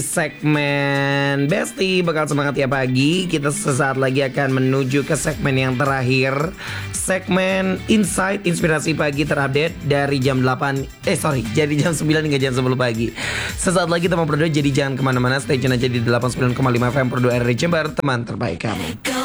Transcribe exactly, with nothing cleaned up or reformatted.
segmen Besti bakal semangat ya pagi. Kita sesaat lagi akan menuju ke segmen yang terakhir, segmen Insight Inspirasi Pagi terupdate dari jam delapan Eh sorry, jadi jam sembilan hingga jam sepuluh pagi. Sesaat lagi teman berdua, jadi jangan kemana-mana, stay tune aja di delapan puluh sembilan koma lima F M Produk R R I Jember, teman terbaik kamu.